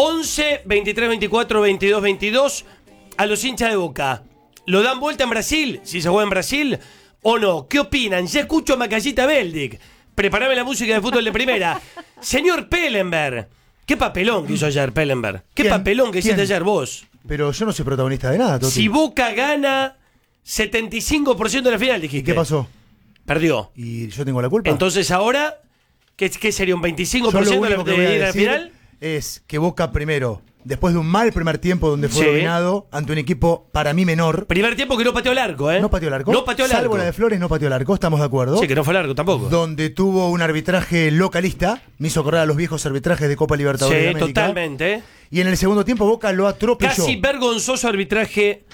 11 23 24 22 22 a los hinchas de Boca. ¿Lo dan vuelta en Brasil? Si se juega en Brasil o no. ¿Qué opinan? Ya escucho a Macallita Beldic. Preparame la música de fútbol de primera. Señor Pellenberg. ¿Qué papelón que hizo ayer Pellenberg? ¿Qué papelón que hiciste ayer vos? Pero yo no soy protagonista de nada, Toti. Si Boca gana 75% de la final, dijiste. ¿Y qué pasó? Perdió. ¿Y yo tengo la culpa? Entonces ahora, ¿qué sería? ¿Un 25% de ir a la final? Es que Boca primero, después de un mal primer tiempo donde fue dominado ante un equipo para mí menor. Primer tiempo que no pateó el arco, ¿eh? No pateó el arco. No pateó el arco. Salvo la de Flores, no pateó el arco, estamos de acuerdo. Sí, que no fue el arco tampoco. Donde tuvo un arbitraje localista, me hizo acordar a los viejos arbitrajes de Copa Libertadores de América. Totalmente. Y en el segundo tiempo Boca lo atropelló. Casi vergonzoso arbitraje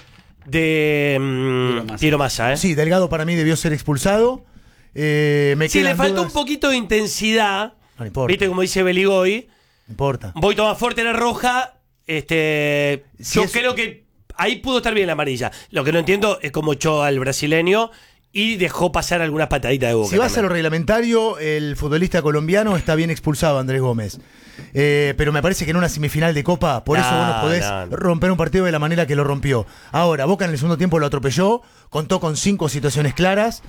de Tiro Massa, ¿eh? Sí, Delgado para mí debió ser expulsado. Si le faltó un poquito de intensidad, no importa. viste como dice Beligoy, no importa. Voy a tomar fuerte la roja. Yo creo que ahí pudo estar bien la amarilla. Lo que no entiendo es cómo echó al brasileño y dejó pasar algunas pataditas de Boca. Si vas a lo reglamentario, el futbolista colombiano está bien expulsado, Andrés Gómez. Pero me parece que en una semifinal de Copa, por eso vos no podés romper un partido de la manera que lo rompió. Ahora, Boca en el segundo tiempo lo atropelló, contó con 5 situaciones claras.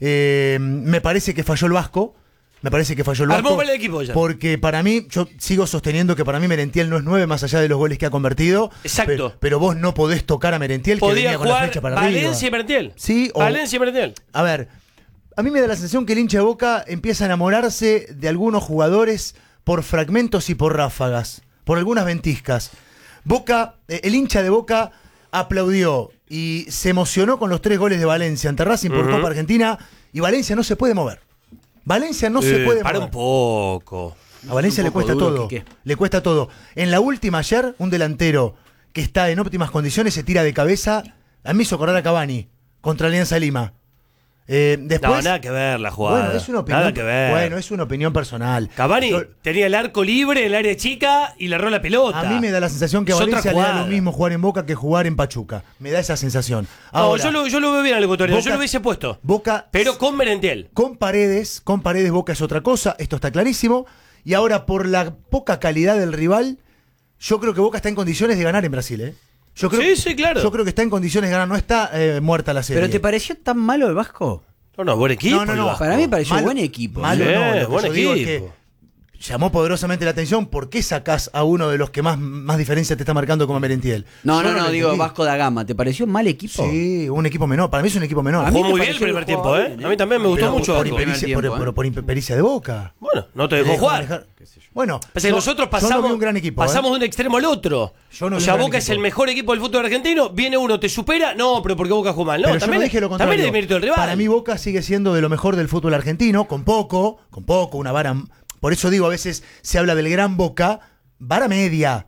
Me parece que falló el Vasco. Armó mal el equipo ya. Porque para mí, yo sigo sosteniendo que para mí Merentiel no es 9 más allá de los goles que ha convertido. Exacto. Pero vos no podés tocar a Merentiel que venía con la flecha para arriba. Valencia y Merentiel. Sí, Valencia y Merentiel. A ver, a mí me da la sensación que el hincha de Boca empieza a enamorarse de algunos jugadores por fragmentos y por ráfagas, por algunas ventiscas. Boca, el hincha de Boca aplaudió y se emocionó con los 3 goles de Valencia ante Racing por Copa Argentina, y Valencia no se puede mover. Valencia no se puede para mover. un poco. A Valencia le cuesta todo. Le cuesta todo. En la última ayer, un delantero que está en óptimas condiciones se tira de cabeza. A mí me hizo acordar a Cavani contra Alianza Lima. Después, no, nada que ver la jugada. Bueno, es una opinión, nada que ver. Bueno, es una opinión personal. Cavani tenía el arco libre en el área chica y le erró la pelota. A mí me da la sensación que a Valencia le da lo mismo jugar en Boca que jugar en Pachuca. Me da esa sensación. Ahora, no, yo lo veo bien al ecuatoriano. Yo lo hubiese puesto. Boca, pero con Merentiel. Con Paredes Boca es otra cosa. Esto está clarísimo. Y ahora, por la poca calidad del rival, yo creo que Boca está en condiciones de ganar en Brasil, ¿eh? Sí, claro. Yo creo que está en condiciones de ganar. No está muerta la serie. ¿Pero te pareció tan malo el Vasco? No, buen equipo. No. Para mí me pareció buen equipo. Malo no. Buen equipo. Es que llamó poderosamente la atención. ¿Por qué sacás a uno de los que más diferencia te está marcando como Merentiel? No, digo Vasco da Gama. ¿Te pareció mal equipo? Sí, un equipo menor. Para mí es un equipo menor. Jugó muy bien el primer tiempo, ¿eh? A mí también me gustó mucho. Por impericia de Boca. Bueno, no te dejó jugar. Bueno, nosotros pasamos un gran equipo, pasamos de un extremo al otro. O sea, Boca es el mejor equipo del fútbol argentino. Viene uno, te supera. No, pero porque Boca jugó mal. No, pero también, yo no dije lo contrario. También es mérito del rival. Para mí Boca sigue siendo de lo mejor del fútbol argentino, con poco, una vara. Por eso digo, a veces se habla del gran Boca, vara media.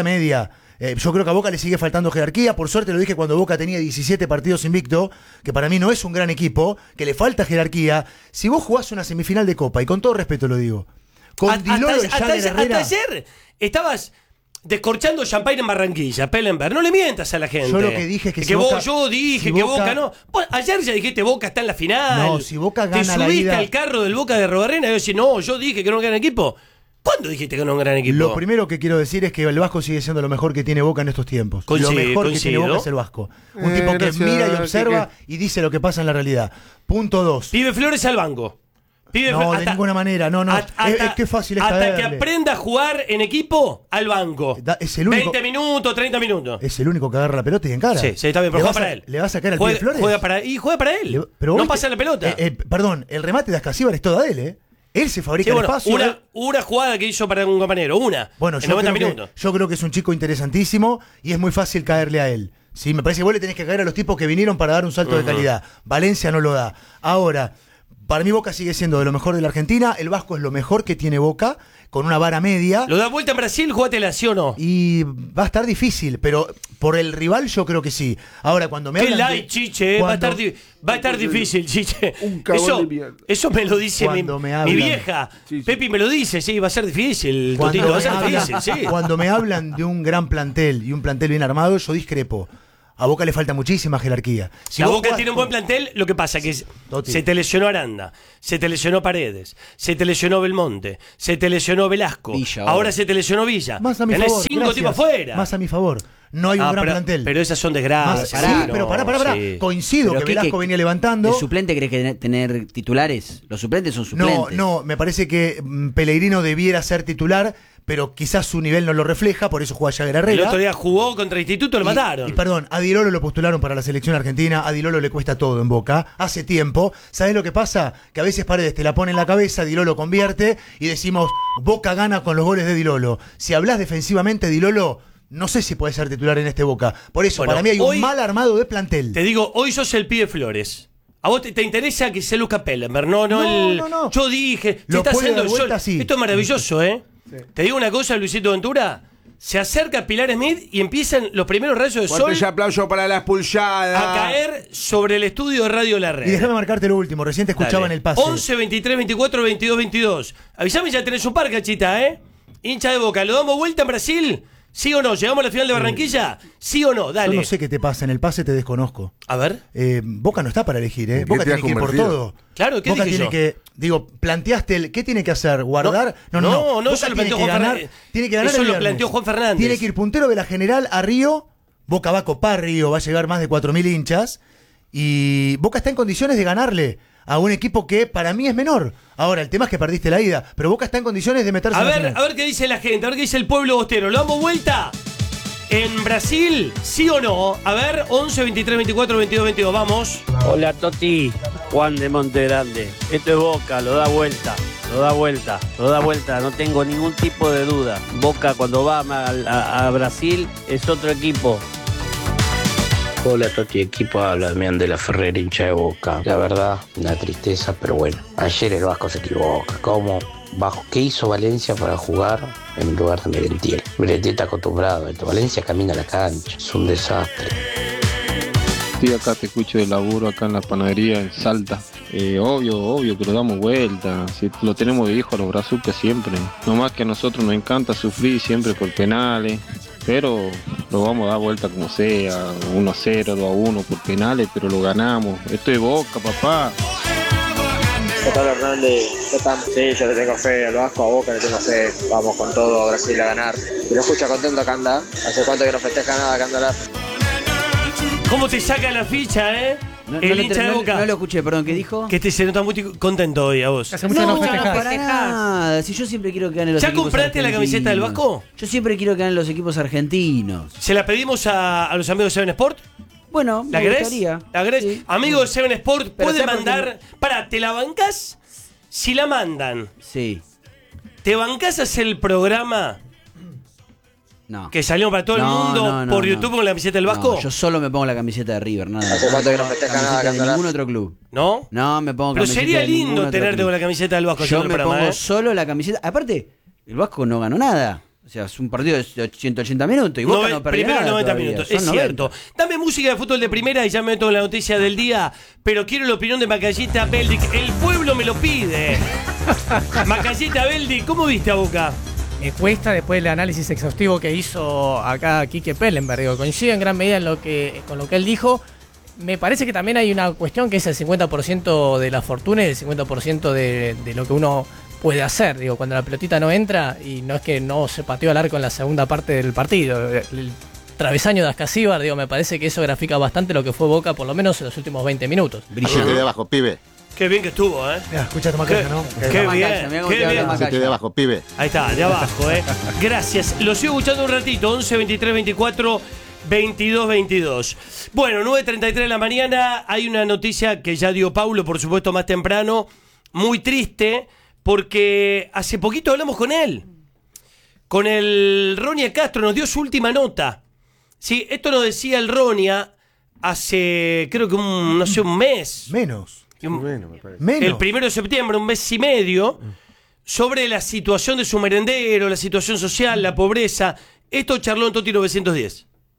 Yo creo que a Boca le sigue faltando jerarquía. Por suerte lo dije cuando Boca tenía 17 partidos invicto, que para mí no es un gran equipo, que le falta jerarquía. Si vos jugás una semifinal de Copa, y con todo respeto lo digo, con Dilolo y Jagger Herrera. Hasta ayer estabas descorchando champagne en Barranquilla, Pellenberg. No le mientas a la gente. Yo lo que dije es que Boca, yo dije que Boca no. Ayer ya dijiste Boca está en la final. No, si Boca gana la ida. Te subiste al carro del Boca de Robarrena y decís, no, yo dije que no era un gran equipo. ¿Cuándo dijiste que no era un gran equipo? Lo primero que quiero decir es que el Vasco sigue siendo lo mejor que tiene Boca en estos tiempos. Lo mejor que tiene Boca es el Vasco. Un tipo que mira y observa y dice lo que pasa en la realidad. Punto 2. Pibe Flores al banco. No, de ninguna manera, no. Es que fácil es hasta que aprenda a jugar en equipo al banco. Es el único, 20 minutos, 30 minutos. Es el único que agarra la pelota y encara. Sí, está bien, pero juega para él. ¿Le va a sacar al Pibe Flores? Juega para él. Pero no pasa la pelota. Perdón, el remate de Ascasíbar es toda de él, ¿eh? Él se fabrica el espacio. Una jugada que hizo para un compañero, Bueno, en 90 minutos. Yo creo que es un chico interesantísimo y es muy fácil caerle a él. Sí, me parece que vos le tenés que caer a los tipos que vinieron para dar un salto de calidad. Valencia no lo da. Ahora, para mí Boca sigue siendo de lo mejor de la Argentina. El Vasco es lo mejor que tiene Boca, con una vara media. ¿Lo da vuelta en Brasil? ¿Jugátela, sí o no? Y va a estar difícil, pero por el rival yo creo que sí. Ahora, cuando me hablan de... Chiche, va a estar difícil, Chiche. Eso me lo dice mi vieja. Sí. Pepi me lo dice, sí, va a ser difícil. Totito, va a ser difícil, sí. Cuando me hablan de un gran plantel y un plantel bien armado, yo discrepo. A Boca le falta muchísima jerarquía. Si la vos Boca jugás tiene un con- buen plantel, lo que pasa que Totti. se te lesionó Aranda, se te lesionó Paredes, se te lesionó Belmonte, se te lesionó Velasco, Villa, ahora se te lesionó Villa. Más a mi Tenés favor. 5 gracias. tipos afuera. Más a mi favor. No hay un gran plantel. Pero esas son desgracias. Más- sí, pero pará. Sí. Coincido Pero que Velasco venía levantando. ¿El suplente cree que tener titulares? Los suplentes son suplentes. No, me parece que Pellegrino debiera ser titular, pero quizás su nivel no lo refleja, por eso juega Jagger El Herrera. otro día jugó contra Instituto, lo mataron. Y perdón, a Di Lolo lo postularon para la selección argentina, a Di Lolo le cuesta todo en Boca, hace tiempo. ¿Sabés lo que pasa? Que a veces Paredes te la pone en la cabeza, Di Lolo convierte y decimos, Boca gana con los goles de Di Lolo. Si hablas defensivamente, Di Lolo, no sé si puede ser titular en este Boca. Por eso, Bueno, para mí hay hoy- un mal armado de plantel. Te digo, hoy sos el pibe Flores. ¿A vos te interesa que sea Luca Pellenberg? No. Yo dije, se Lo está puede haciendo dar el sol. vuelta, sí. Esto es maravilloso, ¿eh? Te digo una cosa, Luisito Ventura. Se acerca Pilar Smith y empiezan los primeros rayos de sol Fuerte aplauso para la expulsada. a caer sobre el estudio de Radio La Red. Y déjame marcarte lo último, recién te escuchaba en el pase. 11, 23, 24, 22, 22. Avisame, ya tenés un par, Cachita, ¿eh? Hincha de Boca, ¿lo damos vuelta en Brasil? ¿Sí o no? ¿Llegamos a la final de Barranquilla? ¿Sí o no? Dale. Yo no sé qué te pasa, en el pase te desconozco. A ver. Boca no está para elegir, ¿eh? ¿En qué Boca te has tiene que ir por convertido? todo. Claro, ¿qué Boca dije tiene yo? que, planteaste ¿qué tiene que hacer? ¿Guardar? No, Boca eso lo tiene planteó que Juan ganar, Fernández. tiene que ganar Eso el lo viernes. planteó Juan Fernández. Tiene que ir puntero de la general a Río. Boca va a copar Río, va a llegar más de 4.000 hinchas. Y Boca está en condiciones de ganarle a un equipo que para mí es menor. Ahora, el tema es que perdiste la ida, pero Boca está en condiciones de meterse A en la ver, final. a ver qué dice la gente, a ver qué dice el pueblo bostero. ¿Lo damos vuelta? ¿En Brasil? ¿Sí o no? A ver, 11, 23, 24, 22, 22. Vamos. Hola Toti, Juan de Montegrande. Esto es Boca, lo da vuelta, lo da vuelta, lo da vuelta, no tengo ningún tipo de duda. Boca cuando va a Brasil es otro equipo. Hola Toti, equipo habla Damián de la Ferrera, hincha de Boca. La verdad, una tristeza, pero bueno. Ayer el Vasco se equivoca. ¿Cómo? ¿Qué hizo Valencia para jugar en lugar de Merentiel? Merentiel está acostumbrado a esto. Valencia camina a la cancha. Es un desastre. Estoy acá, te escucho de laburo acá en la panadería en Salta. Obvio que lo damos vuelta. Si lo tenemos de hijo a los brazucas siempre. No más que a nosotros nos encanta sufrir siempre por penales. Pero lo vamos a dar vuelta como sea. 1-0, 2-1 por penales, pero lo ganamos. Esto es Boca, papá. ¿Qué tal, Hernández? ¿Qué tal? Sí, yo le tengo fe al Vasco, a Boca le tengo fe. Vamos con todo a Brasil a ganar. Y lo escucha contento acá anda. ¿Hace cuánto que no festeja nada acá anda? ¿Cómo te saca la ficha, el hincha de Boca. No lo escuché, perdón, ¿qué dijo? Que se nota muy contento hoy a vos. Hace mucho que no festejás. para nada. Si yo siempre quiero que ganen los ¿Ya equipos compraste la argentinos. camiseta del Vasco? Yo siempre quiero que ganen los equipos argentinos. ¿Se la pedimos a los amigos de Seven Sport? Bueno, ¿La me querés? gustaría. ¿La querés? Sí. Amigo de Seven Sport, Pero puede ¿sabes por qué mandar. Pará, ¿te la bancás? Si la mandan, Sí. ¿te bancás a hacer el programa No. que salió para todo el mundo por YouTube con la camiseta del Vasco? No, yo solo me pongo la camiseta de River, nada. ¿Hace cuánto que no pongo festeja camiseta nada, de Candela? ningún otro club. ¿No? No, me pongo Pero camiseta sería de ningún lindo otro tenerte club. con la camiseta del Vasco Yo haciendo me el programa, pongo ¿eh? solo la camiseta. Aparte, el Vasco no ganó nada. O sea, es un partido de 180 minutos y Boca no perdió Primero nada 90 todavía. minutos, Son es 90. cierto. Dame música de fútbol de primera y ya me meto en la noticia del día. Pero quiero la opinión de Macallita Beldic. El pueblo me lo pide. Macallita Beldic, ¿cómo viste a Boca? Me cuesta después del análisis exhaustivo que hizo acá Quique Pellenberg. Digo, coincido en gran medida con lo que él dijo. Me parece que también hay una cuestión que es el 50% de la fortuna y el 50% de lo que uno puede hacer. Digo, cuando la pelotita no entra y no es que no se pateó al arco en la segunda parte del partido. El travesaño de Ascasíbar, digo, me parece que eso grafica bastante lo que fue Boca, por lo menos en los últimos 20 minutos. Hacete de abajo, pibe. Qué bien que estuvo, ¿eh? Mirá, escucha tu Macaya, ¿no? Qué bien, qué bien. Hacete de abajo, pibe. Ahí está, de abajo, ¿eh? Gracias. Lo sigo escuchando un ratito. 11, 23, 24, 22, 22. Bueno, 9:33 de la mañana. Hay una noticia que ya dio Paulo, por supuesto, más temprano. Muy triste, porque hace poquito hablamos con él. Con el Ronia Castro. Nos dio su última nota. Sí, esto nos decía el Ronia hace, creo que un mes. Menos. Bueno, me parece. Menos. El 1 de septiembre, un mes y medio, sobre la situación de su merendero, la situación social, la pobreza. Esto charló en Toti 910.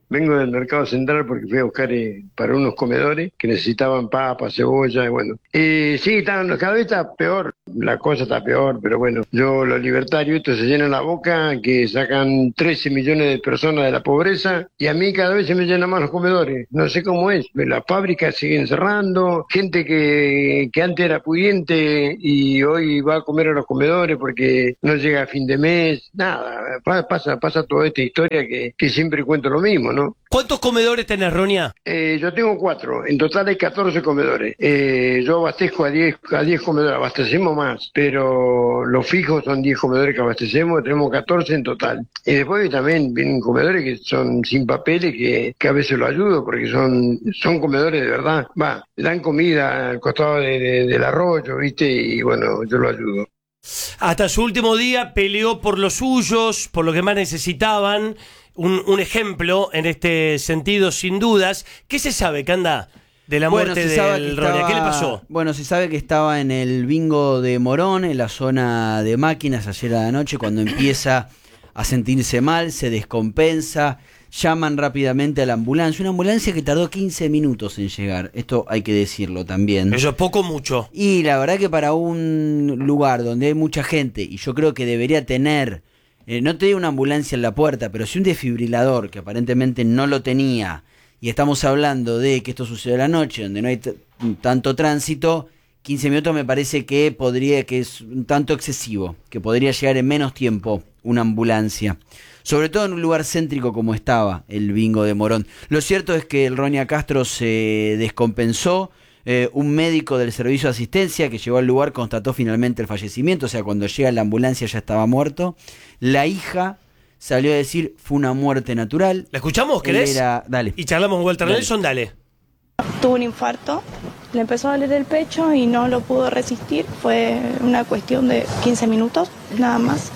Vengo del Mercado Central porque fui a buscar para unos comedores que necesitaban papa, cebolla, y bueno. Sí, cada vez está peor, la cosa está peor, pero bueno, los libertarios, estos se llenan la boca, que sacan 13 millones de personas de la pobreza, y a mí cada vez se me llenan más los comedores. No sé cómo es, las fábricas siguen cerrando, gente que antes era pudiente y hoy va a comer a los comedores porque no llega a fin de mes, nada, pasa toda esta historia que siempre cuento lo mismo, ¿no? ¿Cuántos comedores tenés, Ronia? Yo tengo 4, en total hay 14 comedores. Yo abastezco a 10 comedores, abastecemos más, pero los fijos son 10 comedores que abastecemos, tenemos 14 en total. Y después también vienen comedores que son sin papeles, que a veces lo ayudo, porque son comedores de verdad. Dan comida al costado del arroyo, ¿viste? Y bueno, yo lo ayudo. Hasta su último día peleó por los suyos, por lo que más necesitaban. Un ejemplo en este sentido, sin dudas. ¿Qué se sabe, Canda, de la muerte del Ronia? ¿Qué le pasó? Bueno, se sabe que estaba en el bingo de Morón, en la zona de máquinas, ayer a la noche, cuando empieza a sentirse mal, se descompensa, llaman rápidamente a la ambulancia. Una ambulancia que tardó 15 minutos en llegar, esto hay que decirlo también. Eso es poco o mucho. Y la verdad que para un lugar donde hay mucha gente, y yo creo que debería tener... no te digo una ambulancia en la puerta, pero sí un desfibrilador, que aparentemente no lo tenía, y estamos hablando de que esto sucede a la noche, donde no hay tanto tránsito, 15 minutos me parece que es un tanto excesivo, que podría llegar en menos tiempo una ambulancia, sobre todo en un lugar céntrico como estaba el bingo de Morón. Lo cierto es que el Ronia Castro se descompensó. Un médico del servicio de asistencia que llegó al lugar constató finalmente el fallecimiento, o sea, cuando llega la ambulancia ya estaba muerto. La hija salió a decir fue una muerte natural. ¿La escuchamos? ¿Querés? Dale. Y charlamos con Walter Nelson, dale. Tuvo un infarto, le empezó a doler el pecho y no lo pudo resistir. Fue una cuestión de 15 minutos, nada más.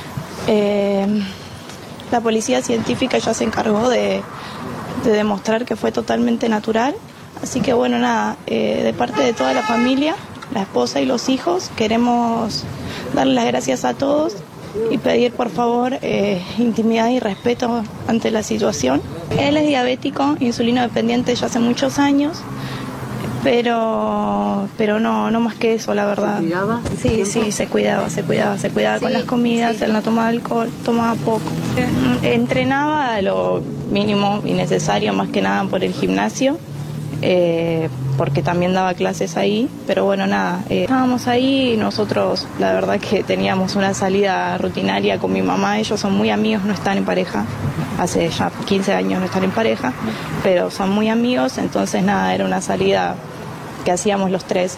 La policía científica ya se encargó de demostrar que fue totalmente natural. Así que bueno, nada, de parte de toda la familia, la esposa y los hijos, queremos darle las gracias a todos y pedir por favor intimidad y respeto ante la situación. Él es diabético, insulino dependiente ya hace muchos años, pero no más que eso, la verdad. ¿Se cuidaba? Sí, se cuidaba con las comidas, él no tomaba alcohol, tomaba poco. Entrenaba lo mínimo y necesario, más que nada por el gimnasio. Porque también daba clases ahí, pero bueno, nada, estábamos ahí y nosotros la verdad que teníamos una salida rutinaria con mi mamá. Ellos son muy amigos, no están en pareja, hace ya 15 años no están en pareja, pero son muy amigos, entonces nada, era una salida que hacíamos los tres.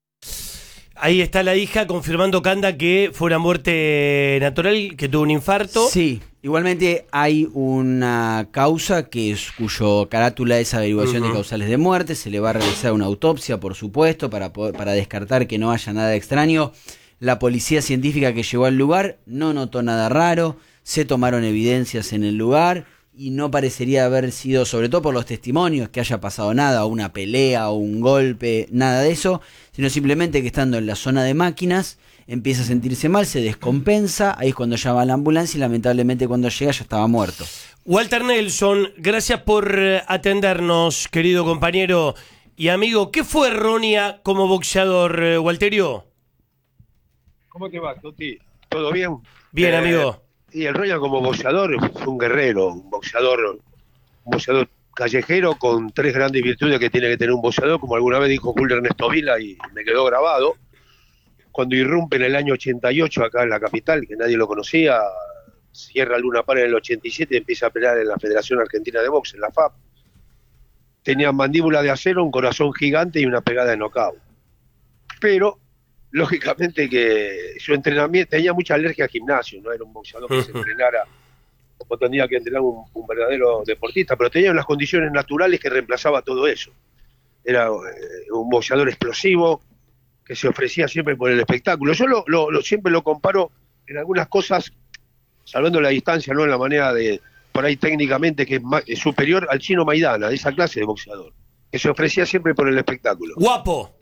Ahí está la hija confirmando, Canda, que fue una muerte natural, que tuvo un infarto. Sí, igualmente hay una causa cuyo carátula es averiguación de causales de muerte. Se le va a realizar una autopsia, por supuesto, para descartar que no haya nada extraño. La policía científica que llegó al lugar no notó nada raro, se tomaron evidencias en el lugar y no parecería haber sido, sobre todo por los testimonios, que haya pasado nada, una pelea o un golpe, nada de eso, sino simplemente que estando en la zona de máquinas empieza a sentirse mal, se descompensa, ahí es cuando llama a la ambulancia y lamentablemente cuando llega ya estaba muerto. Walter Nelson, gracias por atendernos, querido compañero y amigo. ¿Qué fue Ronia como boxeador, Walterio? ¿Cómo te va, Toti? ¿Todo bien? Bien, amigo. Y el Ronia como boxeador fue un guerrero, un boxeador callejero con 3 grandes virtudes que tiene que tener un boxeador, como alguna vez dijo Julio Ernesto Vila y me quedó grabado. Cuando irrumpe en el año 88 acá en la capital, que nadie lo conocía, cierra Luna Par en el 87 y empieza a pelear en la Federación Argentina de Box, en la FAB. Tenía mandíbula de acero, un corazón gigante y una pegada de knockout. Pero, lógicamente que su entrenamiento, tenía mucha alergia al gimnasio, no era un boxeador que se entrenara como tenía que entrenar un verdadero deportista, pero tenía unas condiciones naturales que reemplazaba todo eso. Era un boxeador explosivo, que se ofrecía siempre por el espectáculo. Yo siempre lo comparo en algunas cosas, salvando la distancia, no en la manera de, por ahí técnicamente, que es superior al Chino Maidana, de esa clase de boxeador, que se ofrecía siempre por el espectáculo. Guapo.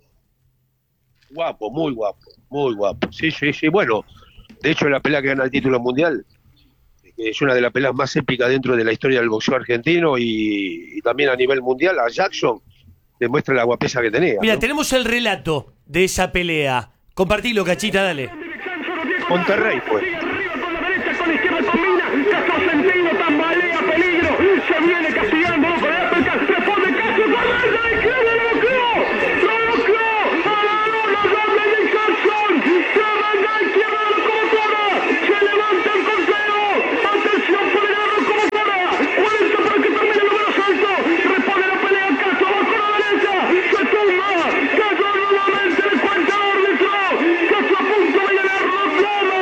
Guapo, muy guapo, muy guapo. Sí, bueno, de hecho en la pelea que gana el título mundial, es una de las peleas más épicas dentro de la historia del boxeo argentino y también a nivel mundial. A Jackson demuestra la guapesa que tenía. Mira, ¿no? tenemos el relato de esa pelea. Compartilo, Cachita, dale. Monterrey fue. Con izquierda combina, Castro sentido, tambalea, peligro, se viene castigando con el África, responde Castro, por la izquierda, lo bloqueó, la doble de Jackson, se arranca a izquierda de la locomotora, se levanta el conteo, atención por el locomotora, 40 para que termine el número alto, responde la pelea Castro, va con la derecha, se tumba, cayó nuevamente el cuenta árbitro, Castro a punto de ganar, lo clama,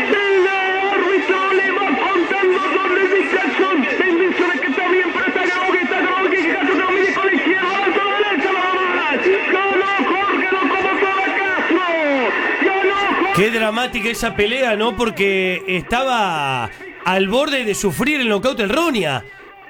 le va contando doble de Jackson, le indicio de que está bien, pero está Garogi, que Castro termine con la izquierda, avanza a la derecha, ganó Jorge Locomotora Castro, ganó Jorge. Qué dramática esa pelea, ¿no? Porque estaba al borde de sufrir el nocaut el Ronia.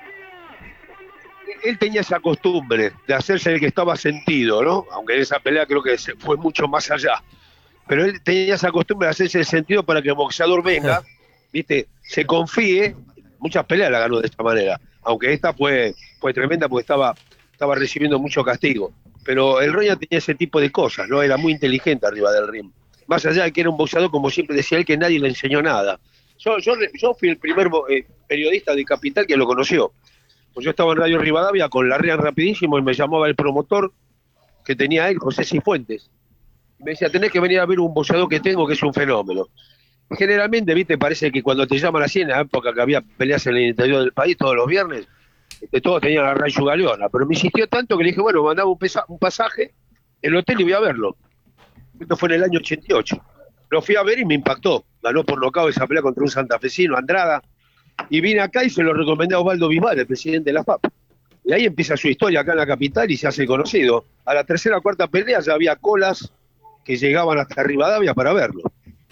Él tenía esa costumbre de hacerse el que estaba sentido, ¿no? Aunque en esa pelea creo que fue mucho más allá. Pero él tenía esa costumbre de hacerse el sentido para que el boxeador venga, ¿viste? Se confíe. Muchas peleas la ganó de esta manera. Aunque esta fue tremenda porque estaba recibiendo mucho castigo. Pero el Roña tenía ese tipo de cosas, ¿no? Era muy inteligente arriba del ring. Más allá de que era un boxeador, como siempre decía él, que nadie le enseñó nada. Yo fui el primer periodista de Capital que lo conoció. Pues yo estaba en Radio Rivadavia con Larrián rapidísimo y me llamaba el promotor que tenía él, José Cifuentes. Me decía, tenés que venir a ver un boxeador que tengo que es un fenómeno. Generalmente, viste, parece que cuando te llaman así, en la época que había peleas en el interior del país todos los viernes, todos tenían a Rayo Galeona, pero me insistió tanto que le dije, bueno, mandaba un pasaje, el hotel y voy a verlo. Esto fue en el año 88. Lo fui a ver y me impactó. Ganó por nocaut esa pelea contra un santafesino, Andrada, y vine acá y se lo recomendé a Osvaldo Bisbal, el presidente de la FAP. Y ahí empieza su historia acá en la capital y se hace conocido. A la tercera o cuarta pelea ya había colas que llegaban hasta Rivadavia para verlo.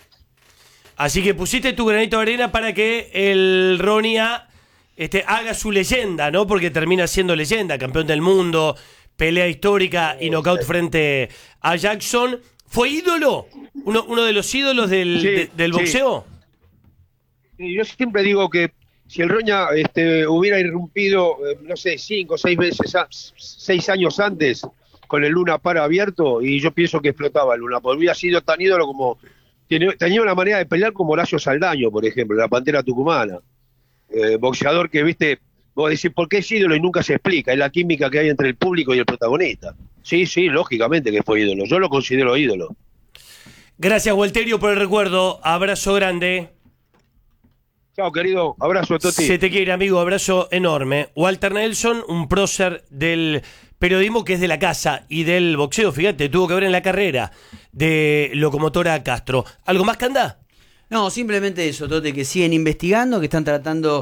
Así que pusiste tu granito de arena para que el Ronia haga su leyenda, ¿no? Porque termina siendo leyenda, campeón del mundo, pelea histórica y knockout frente a Jackson. ¿Fue ídolo? ¿Uno de los ídolos del boxeo? Sí, yo siempre digo que si el Roña hubiera irrumpido, no sé, 5 o 6 veces, 6 años antes, con el Luna Par abierto, y yo pienso que explotaba el Luna Par. Hubiera sido tan ídolo como... Tenía una manera de pelear como Horacio Saldaño, por ejemplo, la Pantera Tucumana. Boxeador que, viste, vos decís, ¿por qué es ídolo? Y nunca se explica. Es la química que hay entre el público y el protagonista. Sí, lógicamente que fue ídolo. Yo lo considero ídolo. Gracias, Walterio, por el recuerdo. Abrazo grande. Chao, querido. Abrazo a Toti. Se te quiere, amigo. Abrazo enorme. Walter Nelson, un prócer del periodismo que es de la casa y del boxeo. Fíjate, tuvo que ver en la carrera de Locomotora Castro. ¿Algo más que anda? No, simplemente eso, Tote, que siguen investigando, que están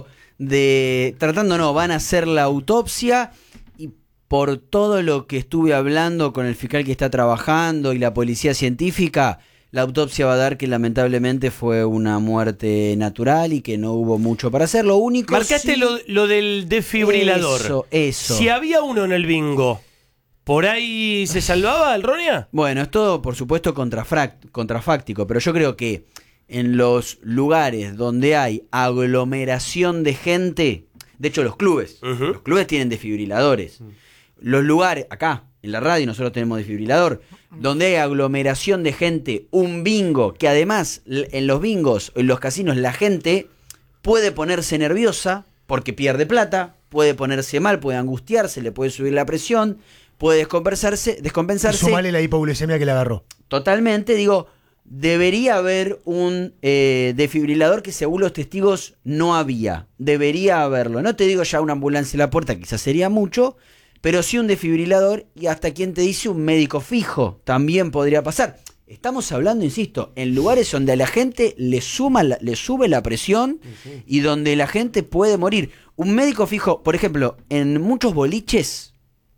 van a hacer la autopsia, y por todo lo que estuve hablando con el fiscal que está trabajando y la policía científica, la autopsia va a dar que lamentablemente fue una muerte natural y que no hubo mucho para hacer. Lo único... Marcaste lo del desfibrilador. Eso. Si había uno en el bingo, ¿por ahí se salvaba el Ronia? Bueno, es todo, por supuesto, contrafáctico, pero yo creo que en los lugares donde hay aglomeración de gente, de hecho los clubes tienen desfibriladores. Los lugares, acá, en la radio nosotros tenemos desfibrilador, donde hay aglomeración de gente, un bingo, que además en los bingos, en los casinos, la gente puede ponerse nerviosa porque pierde plata, puede ponerse mal, puede angustiarse, le puede subir la presión, puede descompensarse. Sumale la hipoglucemia que le agarró. Totalmente, digo, debería haber un desfibrilador que según los testigos no había. Debería haberlo. No te digo ya una ambulancia en la puerta, quizás sería mucho, pero sí un desfibrilador, y hasta quien te dice un médico fijo también podría pasar. Estamos hablando, insisto, en lugares donde a la gente le sube la presión y donde la gente puede morir. Un médico fijo, por ejemplo, en muchos boliches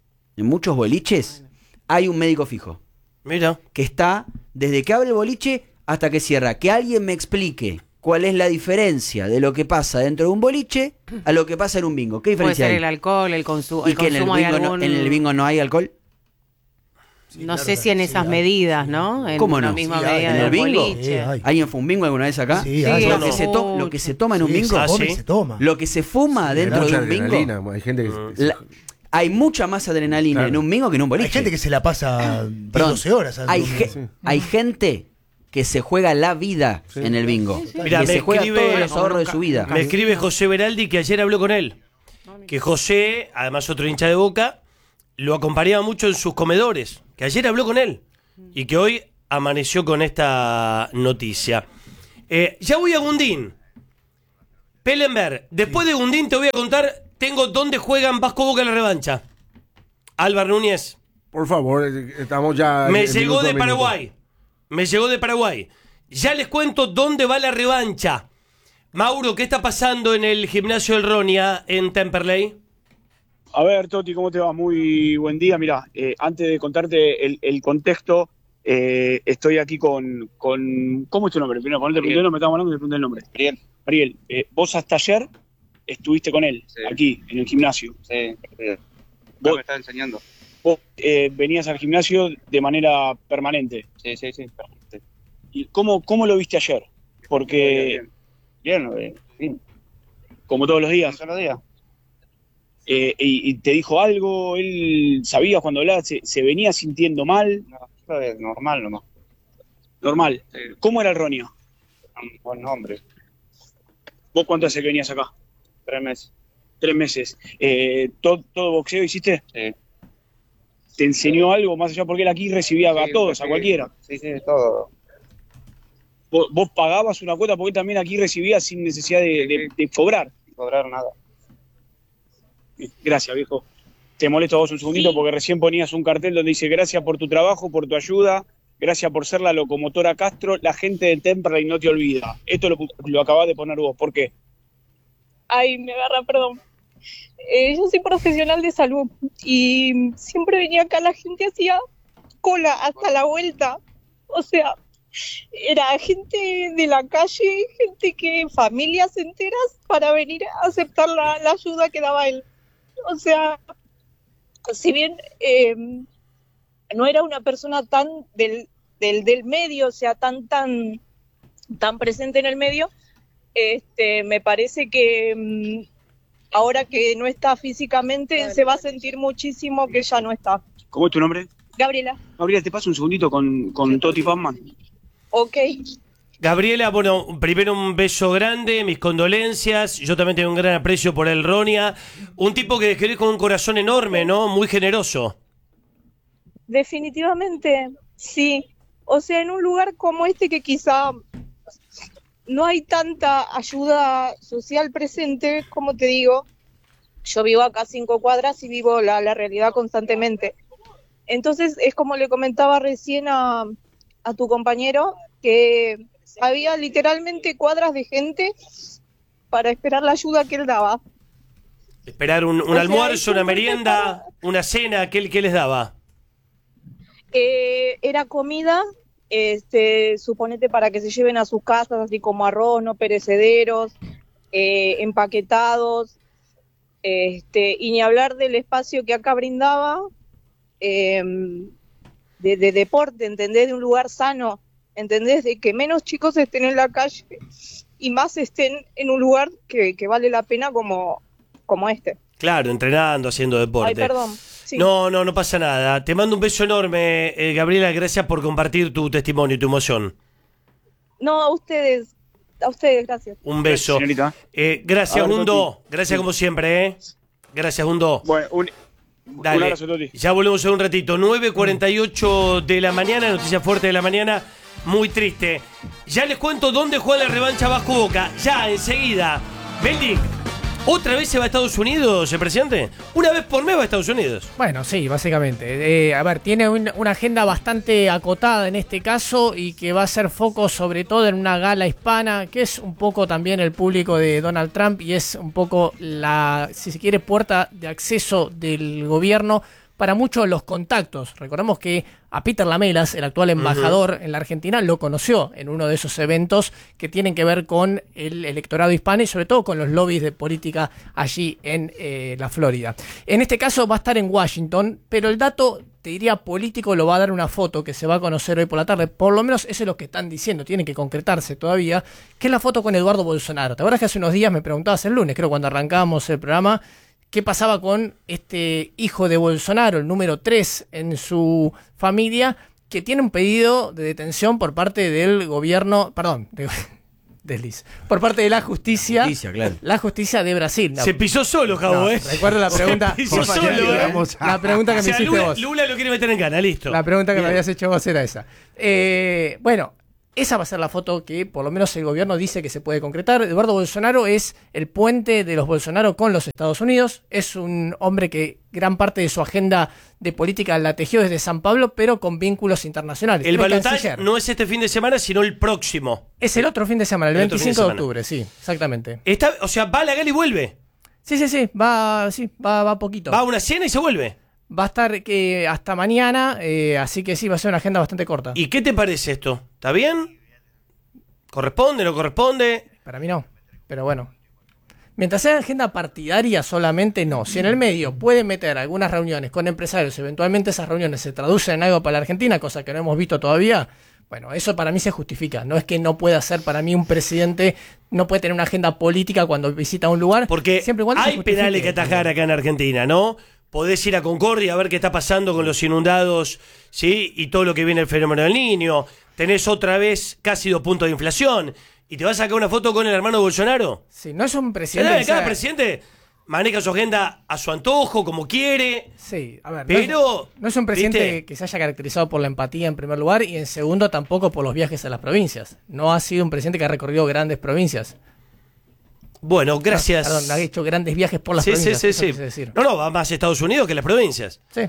hay un médico fijo. Mira. Que está desde que abre el boliche hasta que cierra. Que alguien me explique cuál es la diferencia de lo que pasa dentro de un boliche a lo que pasa en un bingo. ¿Qué diferencia Puede ser hay? el alcohol, el consumo. ¿Y que en el bingo no hay alcohol? No sé si en esas medidas, ¿no? En ¿Cómo la no? misma Sí, medida ¿en del el bingo? boliche. ¿Alguien fue un bingo alguna vez acá? Sí, Lo que se toma en un bingo. Se toma. Lo que se fuma dentro de un bingo. Hay gente que Hay mucha más adrenalina en un bingo que en un boliche. Hay gente que se la pasa 12 horas. Hay gente que se juega la vida en el bingo. Mirá, que se juega todos los ahorros de su vida. Me escribe José Beraldi que ayer habló con él. Que José, además otro hincha de Boca, lo acompañaba mucho en sus comedores. Que ayer habló con él. Y que hoy amaneció con esta noticia. Ya voy a Gundín. Pellenberg, después de Gundín te voy a contar, tengo dónde juegan Vasco Boca en la revancha. Álvaro Núñez. Por favor, estamos ya. Me llegó de Paraguay. Me llegó de Paraguay. Ya les cuento dónde va la revancha. Mauro, ¿qué está pasando en el gimnasio del Ronia en Temperley? A ver, Toti, ¿cómo te va? Muy buen día. Mirá, antes de contarte el contexto, estoy aquí con... ¿Cómo es tu nombre? Primero, ponete el punto de nombre, estamos hablando del punto del nombre. Ariel, vos hasta ayer estuviste con él, aquí, en el gimnasio. Sí, Vos me está enseñando. Vos venías al gimnasio de manera permanente. Sí, permanente. ¿Y cómo lo viste ayer? Porque... Bien. Como todos los días. Como todos los días. ¿Y te dijo algo? ¿Él sabía cuando hablaba? ¿Se venía sintiendo mal? No, es normal nomás. Normal. Sí. ¿Cómo era el Ronia? Un buen hombre. ¿Vos cuánto hace que venías acá? 3 meses. 3 meses. ¿Todo boxeo hiciste? Sí. ¿Te enseñó algo más allá? Porque él aquí recibía a todos, a cualquiera. Sí, todo. ¿Vos pagabas una cuota? Porque él también aquí recibía sin necesidad de cobrar. Sin cobrar nada. Gracias, viejo. Te molesto a vos un segundito porque recién ponías un cartel donde dice gracias por tu trabajo, por tu ayuda, gracias por ser la locomotora Castro, la gente de Temperley no te olvida. Esto lo acabás de poner vos, ¿por qué? Ay, me agarra, perdón. Yo soy profesional de salud y siempre venía acá, la gente hacía cola hasta la vuelta. O sea, era gente de la calle, familias enteras para venir a aceptar la ayuda que daba él. O sea, si bien no era una persona tan del medio, o sea, tan presente en el medio, me parece que ahora que no está físicamente se va a sentir muchísimo que ya no está. ¿Cómo es tu nombre? Gabriela. Gabriela, te paso un segundito con Toti Pazman. Ok. Gabriela, bueno, primero un beso grande, mis condolencias. Yo también tengo un gran aprecio por el Ronia. Un tipo que describís con un corazón enorme, ¿no? Muy generoso. Definitivamente, sí. O sea, en un lugar como este que quizá no hay tanta ayuda social presente, como te digo, yo vivo acá a 5 cuadras y vivo la realidad constantemente. Entonces, es como le comentaba recién a tu compañero, que había literalmente cuadras de gente para esperar la ayuda que él daba. Esperar un almuerzo, una merienda, una cena, ¿qué les daba? Era comida, suponete para que se lleven a sus casas, así como arroz, no perecederos, empaquetados, y ni hablar del espacio que acá brindaba, de deporte, ¿entendés? De un lugar sano, ¿entendés? De que menos chicos estén en la calle y más estén en un lugar que vale la pena como este. Claro, entrenando, haciendo deporte. Ay, perdón. Sí. No pasa nada. Te mando un beso enorme, Gabriela. Gracias por compartir tu testimonio y tu emoción. No, a ustedes, gracias. Un beso. Señorita. Gracias, Hundo. Gracias como siempre, Gracias, Hundo. Bueno, un Dale. abrazo, Toti. Ya volvemos en un ratito. 9:48 de la mañana, noticia fuerte de la mañana. Muy triste. Ya les cuento dónde juega la revancha Vasco Boca. Ya, enseguida. Beldic, ¿otra vez se va a Estados Unidos, el presidente? Una vez por mes va a Estados Unidos. Bueno, sí, básicamente. A ver, tiene una agenda bastante acotada en este caso y que va a ser foco sobre todo en una gala hispana, que es un poco también el público de Donald Trump y es un poco la, si se quiere, puerta de acceso del gobierno para muchos de los contactos. Recordemos que a Peter Lamelas, el actual embajador en la Argentina, lo conoció en uno de esos eventos que tienen que ver con el electorado hispano y sobre todo con los lobbies de política allí en la Florida. En este caso va a estar en Washington, pero el dato te diría político, lo va a dar una foto que se va a conocer hoy por la tarde. Por lo menos eso es lo que están diciendo, tiene que concretarse todavía, que es la foto con Eduardo Bolsonaro. ¿Te acuerdas que hace unos días me preguntabas el lunes, creo cuando arrancábamos el programa, qué pasaba con este hijo de Bolsonaro, el número 3 en su familia, que tiene un pedido de detención por parte del gobierno, desliz, por parte de la justicia, claro. la justicia de Brasil. Se pisó solo, Cabo, Recuerdo la pregunta. Se pisó solo, La pregunta que me hiciste vos. Lula lo quiere meter en gana, listo. La pregunta que Bien. me habías hecho vos era esa. Bueno, esa va a ser la foto que por lo menos el gobierno dice que se puede concretar. Eduardo Bolsonaro es el puente de los Bolsonaro con los Estados Unidos. Es un hombre que gran parte de su agenda de política la tejió desde San Pablo, pero con vínculos internacionales. El balotaje no es este fin de semana, sino el próximo. Es el otro fin de semana, el El otro 25 fin de de octubre, sí, exactamente. O sea, va a la gala y vuelve. Sí, va poquito. Va a una cena y se vuelve. Va a estar hasta mañana, así que sí, va a ser una agenda bastante corta. ¿Y qué te parece esto? ¿Está bien? ¿Corresponde? ¿No corresponde? Para mí no, pero bueno. Mientras sea agenda partidaria solamente, no. Si en el medio puede meter algunas reuniones con empresarios, eventualmente esas reuniones se traducen en algo para la Argentina, cosa que no hemos visto todavía, bueno, eso para mí se justifica. No es que no pueda ser, para mí un presidente no puede tener una agenda política cuando visita un lugar. Porque siempre y cuando hay penales que atajar acá en Argentina, ¿no? Podés ir a Concordia a ver qué está pasando con los inundados, ¿sí? Y todo lo que viene el fenómeno del Niño. Tenés otra vez casi 2 puntos de inflación. ¿Y te vas a sacar una foto con el hermano de Bolsonaro? Sí, no es un presidente. Cada presidente maneja su agenda a su antojo, como quiere. Sí, a ver. Pero no es un presidente ¿viste? que se haya caracterizado por la empatía en primer lugar y en segundo tampoco por los viajes a las provincias. No ha sido un presidente que ha recorrido grandes provincias. Bueno, gracias. Perdón, ha hecho grandes viajes por las provincias. Sí. Eso quise decir. No, va más a Estados Unidos que las provincias. Sí.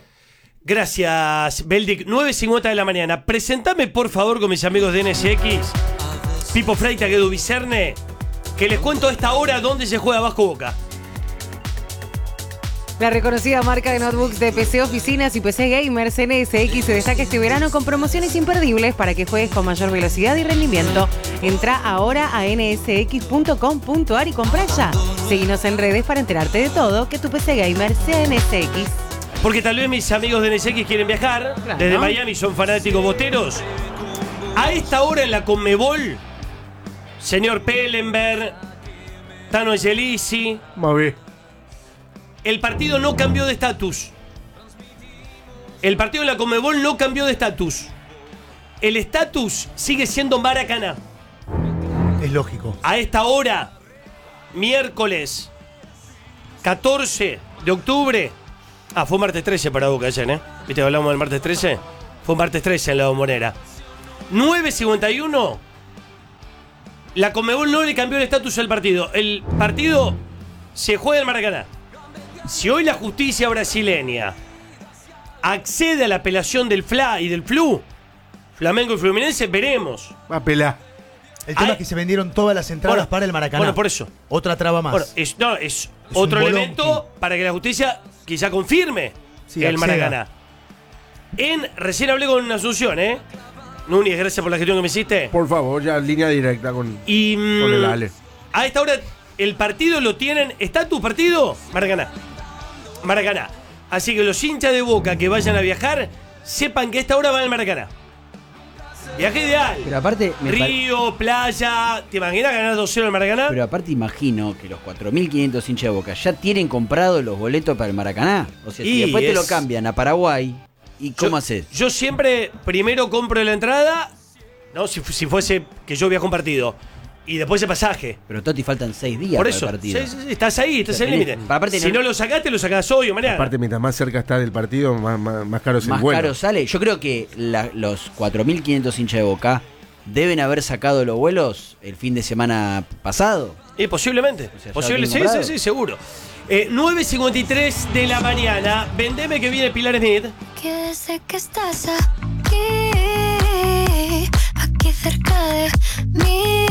Gracias, Beldic. 9:50 de la mañana. Presentame, por favor, con mis amigos de NSX, Pipo Freita, Guedu Vicerne, que les cuento a esta hora dónde se juega Vasco Boca. La reconocida marca de notebooks de PC Oficinas y PC Gamers NSX se destaca este verano con promociones imperdibles para que juegues con mayor velocidad y rendimiento. Entra ahora a nsx.com.ar y compra ya. Seguinos en redes para enterarte de todo, que tu PC Gamer sea NSX. Porque tal vez mis amigos de NSX quieren viajar. Claro. Desde Miami son fanáticos boteros. A esta hora en la Conmebol, señor Pellenberg, Tano Angelisi, el partido no cambió de estatus. El partido en la Conmebol no cambió de estatus. El estatus sigue siendo Maracaná. Es lógico. A esta hora, miércoles 14 de octubre. Fue martes 13 para Boca ayer, ¿eh? ¿Viste que hablamos del martes 13? Fue martes 13 en la Bombonera. 9:51. La Conmebol no le cambió el estatus al partido. El partido se juega en Maracaná. Si hoy la justicia brasileña accede a la apelación del FLA y del FLU, Flamengo y Fluminense, veremos. Va a pelar. El tema es que se vendieron todas las entradas para el Maracaná. Bueno, por eso. Otra traba más. Bueno, es otro un elemento para que la justicia quizá confirme el Maracaná. Recién hablé con Asunción, ¿eh? Núñez, gracias por la gestión que me hiciste. Por favor, ya línea directa con el Ale. A esta hora el partido lo tienen. ¿Está tu partido? Maracaná. Así que los hinchas de Boca que vayan a viajar, sepan que a esta hora van al Maracaná. Viaje ideal. Pero aparte Río, playa. ¿Te imaginas ganar 2-0 al Maracaná? Pero aparte imagino que los 4.500 hinchas de Boca ya tienen comprados los boletos para el Maracaná. O sea, si después te lo cambian a Paraguay, ¿y cómo haces? Yo siempre primero compro la entrada, ¿no? Si fuese que yo viajo un partido. Y después el pasaje. Pero Toti, faltan 6 días por para eso, el partido. Sí, estás ahí, estás en el límite. Aparte, si no lo sacaste, lo sacás hoy o mañana. Aparte, mientras más cerca está del partido, más caro es el Más vuelo. caro sale. Yo creo que los 4.500 hinchas de Boca deben haber sacado los vuelos el fin de semana pasado. Posiblemente. O sea, Posible, ya lo tienen sí, seguro. 9:53 de la mañana. Vendeme que viene Pilar Smith. Que sé que estás aquí cerca de mí.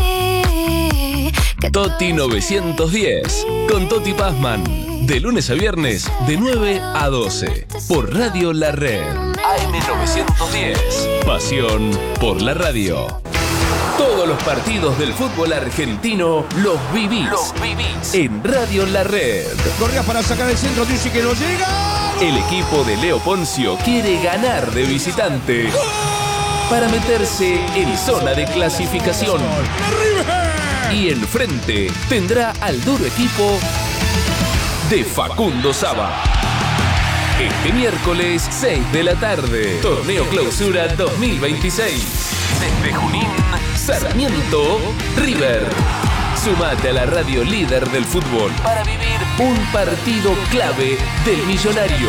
Toti 910, con Toti Pazman, de lunes a viernes, de 9 a 12, por Radio La Red. AM 910, pasión por la radio. Todos los partidos del fútbol argentino los vivís en Radio La Red. Correa para sacar el centro, dice que no llega. El equipo de Leo Poncio quiere ganar de visitante para meterse en zona de clasificación. Y enfrente tendrá al duro equipo de Facundo Saba. Este miércoles 6 de la tarde, Torneo Clausura 2026. Desde Junín, Sarmiento, River. Sumate a la radio líder del fútbol para vivir un partido clave del millonario.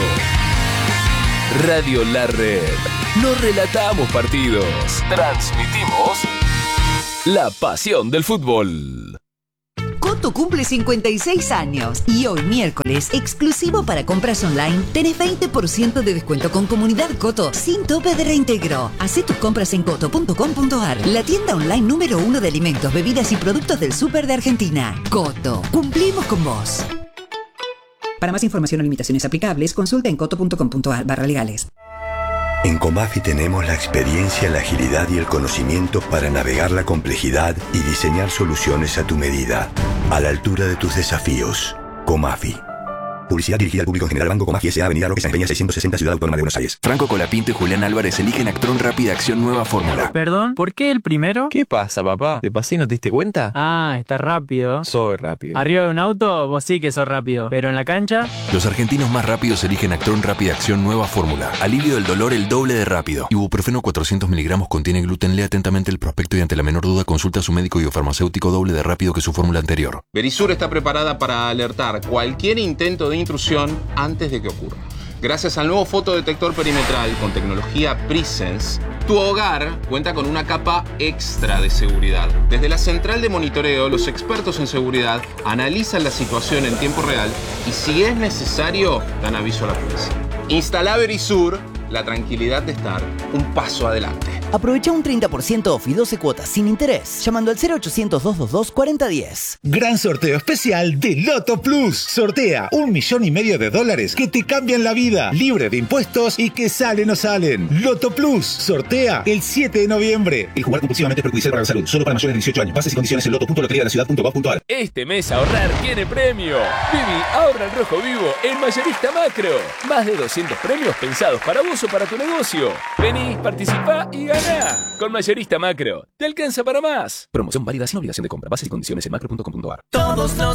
Radio La Red. No relatamos partidos, transmitimos la pasión del fútbol. Coto cumple 56 años y hoy miércoles, exclusivo para compras online, tenés 20% de descuento con Comunidad Coto sin tope de reintegro. Hacé tus compras en coto.com.ar, la tienda online número 1 de alimentos, bebidas y productos del súper de Argentina. Coto, cumplimos con vos. Para más información o limitaciones aplicables, consulta en coto.com.ar/legales. En Comafi tenemos la experiencia, la agilidad y el conocimiento para navegar la complejidad y diseñar soluciones a tu medida, a la altura de tus desafíos. Comafi. Publicidad dirigida al público en general. Banco Comafi S.A. Avenida Roque Sáenz Peña 660, Ciudad Autónoma de Buenos Aires. Franco Colapinto y Julián Álvarez eligen Actron Rápida Acción Nueva Fórmula. Perdón, ¿por qué el primero? ¿Qué pasa, papá? ¿Te pasé y no te diste cuenta? Ah, está rápido. Soy rápido. Arriba de un auto, vos sí que sos rápido. Pero en la cancha... Los argentinos más rápidos eligen Actron Rápida Acción Nueva Fórmula. Alivio del dolor el doble de rápido. Ibuprofeno 400 miligramos contiene gluten. Lea atentamente el prospecto y ante la menor duda consulta a su médico y o farmacéutico doble de rápido que su fórmula anterior. Verisur está preparada para alertar cualquier intento de intrusión antes de que ocurra. Gracias al nuevo fotodetector perimetral con tecnología Presence, tu hogar cuenta con una capa extra de seguridad. Desde la central de monitoreo, los expertos en seguridad analizan la situación en tiempo real y si es necesario, dan aviso a la policía. Instala Verisur, la tranquilidad de estar un paso adelante. Aprovecha un 30% off y 12 cuotas sin interés llamando al 0800-222-4010. Gran sorteo especial de Loto Plus. Sortea $1,5 millones que te cambian la vida, libre de impuestos y que salen o salen. Loto Plus sortea el 7 de noviembre. El jugar compulsivamente es perjudicial para la salud. Solo para mayores de 18 años. Bases y condiciones en loto.loteriadelaciudad.gov.ar. Este mes ahorrar tiene premio. Vivi ahorra el rojo vivo en Mayorista Macro. Más de 200 premios pensados para vos o para tu negocio. Vení, participá y ganá. Con Mayorista Macro. Te alcanza para más. Promoción válida sin obligación de compra. Bases y condiciones en macro.com.ar. Todos los